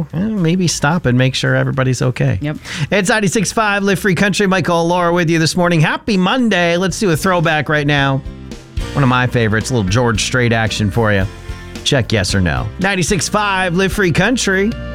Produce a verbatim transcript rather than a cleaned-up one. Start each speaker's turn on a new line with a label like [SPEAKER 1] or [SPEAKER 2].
[SPEAKER 1] know, eh, maybe stop and make sure everybody's okay.
[SPEAKER 2] Yep.
[SPEAKER 1] It's ninety-six point five Live Free Country. Michael and Laura with you this morning. Happy Monday. Let's do a throwback right now. One of my favorites, a little George Strait action for you. Check yes or no. ninety-six point five Live Free Country.